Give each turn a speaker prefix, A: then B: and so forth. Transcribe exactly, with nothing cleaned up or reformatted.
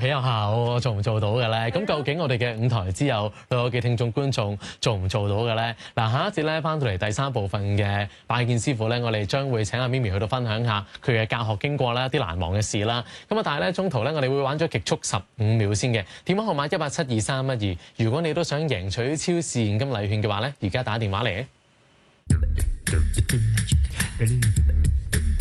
A: 幾有效，我做唔做到嘅咧？咁究竟我哋嘅五台之友對我嘅聽眾觀眾做唔做到嘅咧？嗱，下一節咧翻到嚟第三部分嘅拜見師傅咧，我哋將會請阿咪咪去到分享下佢嘅教學經過啦，啲難忘嘅事啦。咁啊，但係咧中途咧，我哋會玩咗極速十五秒先嘅電話號碼一八七二三一二。如果你都想贏取超市現金禮券嘅話咧，而家打電話嚟。